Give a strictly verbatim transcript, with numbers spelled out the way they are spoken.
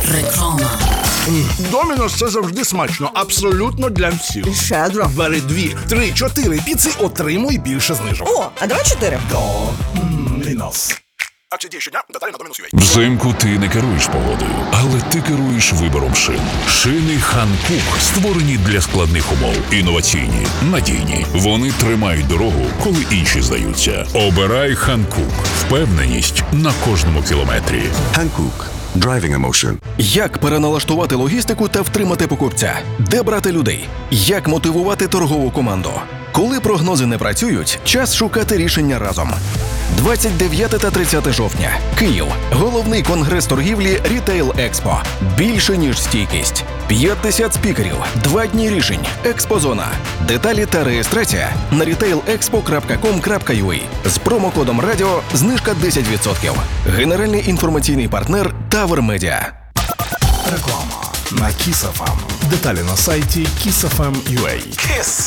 Реклама. Домінос – це завжди смачно, абсолютно для всіх. І щедро. Бери дві, три, чотири піци, отримуй більше знижок. О, а давай чотири. Домінос. Акція діє щодня, деталі на Домінос.ua. Взимку ти не керуєш погодою, але ти керуєш вибором шин. Шини Ханкук створені для складних умов. Інноваційні, надійні. Вони тримають дорогу, коли інші здаються. Обирай Ханкук. Впевненість на кожному кілометрі. Hankook. Driving emotion. Як переналаштувати логістику та втримати покупця? Де брати людей? Як мотивувати торгову команду? Коли прогнози не працюють, час шукати рішення разом. двадцять дев'яте та тридцяте жовтня. Київ. Головний конгрес торгівлі Retail Expo. Більше, ніж стійкість. п'ятдесят спікерів. Два дні рішень. Експозона. Деталі та реєстрація на рітейл експо крапка ком крапка ю а. З промокодом радіо знижка десять відсотків. Генеральний інформаційний партнер Тавер Медіа. Реклама на Kiss еф ем. Деталі на сайті кіс еф ем крапка ю а. Kiss.